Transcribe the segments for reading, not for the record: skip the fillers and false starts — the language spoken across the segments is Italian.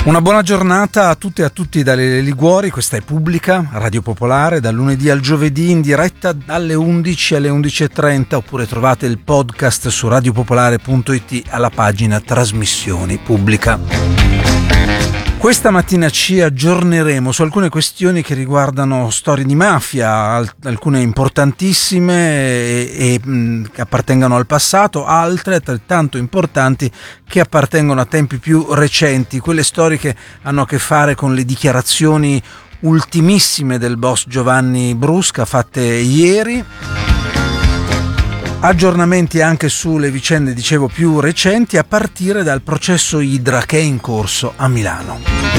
Una buona giornata a tutte e a tutti dalle Liguori. Questa è Pubblica, Radio Popolare, dal lunedì al giovedì in diretta dalle 11 alle 11.30, oppure trovate il podcast su radiopopolare.it alla pagina Trasmissioni Pubblica. Questa mattina ci aggiorneremo su alcune questioni che riguardano storie di mafia, alcune importantissime che appartengono al passato, altre altrettanto importanti che appartengono a tempi più recenti, quelle storie che hanno a che fare con le dichiarazioni ultimissime del boss Giovanni Brusca fatte ieri. Aggiornamenti anche sulle vicende, dicevo, più recenti, a partire dal processo Idra che è in corso a Milano.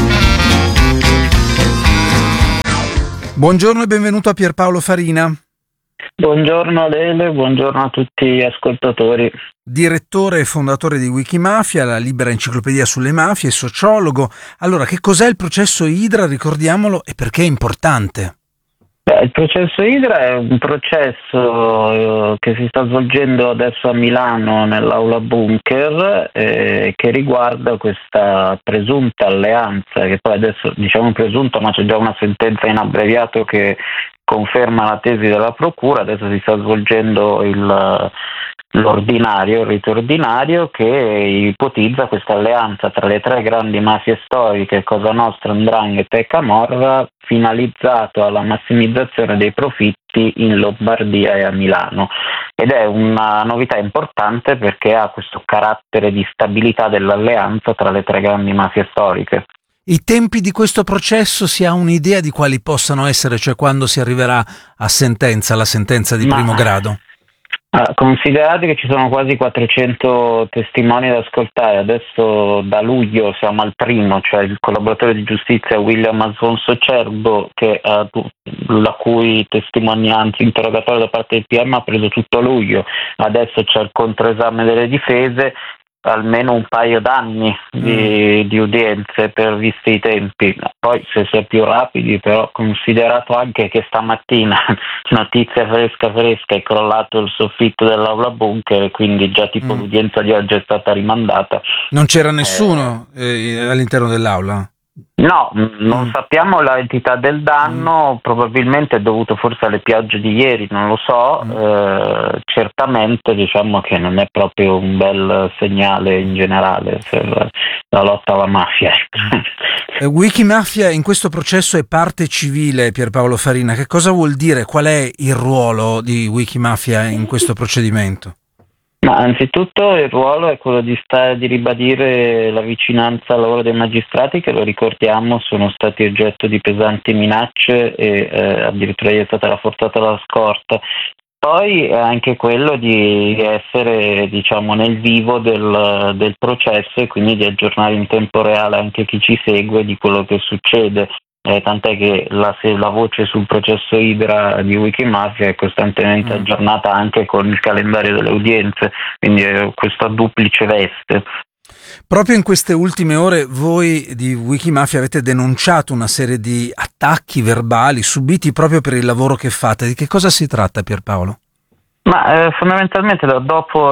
Buongiorno e benvenuto a Pierpaolo Farina. Buongiorno Adele, buongiorno a tutti gli ascoltatori. Direttore e fondatore di Wikimafia, la libera enciclopedia sulle mafie, sociologo. Allora, che cos'è il processo Idra, ricordiamolo, e perché è importante? Il processo Idra è un processo che si sta svolgendo adesso a Milano nell'aula Bunker, che riguarda questa presunta alleanza, che poi adesso diciamo presunta, ma c'è già una sentenza in abbreviato che conferma la tesi della procura. Adesso si sta svolgendo il rito ordinario, che ipotizza questa alleanza tra le tre grandi mafie storiche, Cosa Nostra, 'Ndrangheta e Camorra, finalizzato alla massimizzazione dei profitti in Lombardia e a Milano. Ed è una novità importante perché ha questo carattere di stabilità dell'alleanza tra le tre grandi mafie storiche. I tempi di questo processo, si ha un'idea di quali possano essere, cioè quando si arriverà a sentenza, la sentenza di primo grado? Considerate che ci sono quasi 400 testimoni da ascoltare, adesso da luglio siamo al primo, cioè il collaboratore di giustizia William Alfonso Cerbo, la cui testimonianza, interrogatorio da parte del PM ha preso tutto luglio. Adesso c'è il controesame delle difese, almeno un paio d'anni di udienze per visti i tempi. Poi se si è più rapidi, però, considerato anche che stamattina, notizia fresca, è crollato il soffitto dell'aula Bunker, e quindi già l'udienza di oggi è stata rimandata. Non c'era nessuno all'interno dell'aula? No, non sappiamo l'entità del danno, probabilmente è dovuto forse alle piogge di ieri, non lo so. Certamente diciamo che non è proprio un bel segnale in generale per la lotta alla mafia. Wikimafia in questo processo è parte civile, Pierpaolo Farina. Che cosa vuol dire? Qual è il ruolo di Wikimafia in questo procedimento? Ma anzitutto il ruolo è quello di ribadire la vicinanza al lavoro dei magistrati, che, lo ricordiamo, sono stati oggetto di pesanti minacce e addirittura gli è stata rafforzata la scorta. Poi è anche quello di essere, diciamo, nel vivo del processo, e quindi di aggiornare in tempo reale anche chi ci segue di quello che succede. Tant'è che la voce sul processo Idra di Wikimafia è costantemente aggiornata anche con il calendario delle udienze, quindi è questa duplice veste. Proprio in queste ultime ore voi di Wikimafia avete denunciato una serie di attacchi verbali subiti proprio per il lavoro che fate. Di che cosa si tratta, Pierpaolo? Ma fondamentalmente dopo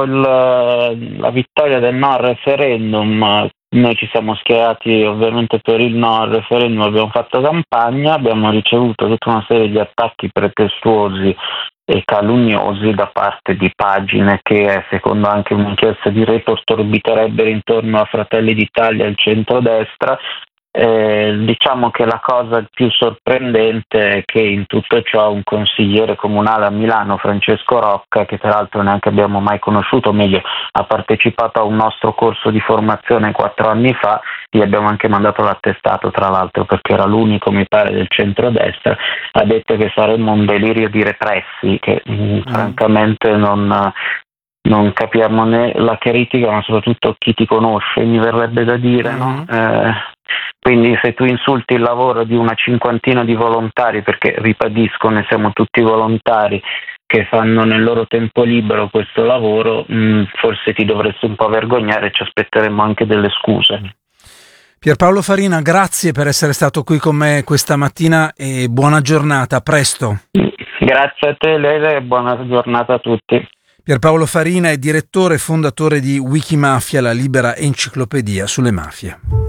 la vittoria del no al referendum, noi ci siamo schierati ovviamente per il no al referendum, abbiamo fatto campagna, abbiamo ricevuto tutta una serie di attacchi pretestuosi e calunniosi da parte di pagine che, secondo anche un'inchiesta di Report, orbiterebbero intorno a Fratelli d'Italia e il centrodestra. Diciamo che la cosa più sorprendente è che in tutto ciò un consigliere comunale a Milano, Francesco Rocca, che tra l'altro neanche abbiamo mai conosciuto, o meglio ha partecipato a un nostro corso di formazione 4 anni fa, gli abbiamo anche mandato l'attestato tra l'altro perché era l'unico, mi pare, del centrodestra, ha detto che saremmo un delirio di repressi, che francamente non capiamo né la critica, ma soprattutto chi ti conosce, mi verrebbe da dire, no? Quindi se tu insulti il lavoro di una cinquantina di volontari, perché ribadisco, ne siamo tutti volontari, che fanno nel loro tempo libero questo lavoro, forse ti dovresti un po' vergognare e ci aspetteremo anche delle scuse. Pierpaolo Farina, grazie per essere stato qui con me questa mattina e buona giornata, a presto. Grazie a te Lele e buona giornata a tutti. Pierpaolo Farina è direttore e fondatore di Wikimafia, la libera enciclopedia sulle mafie.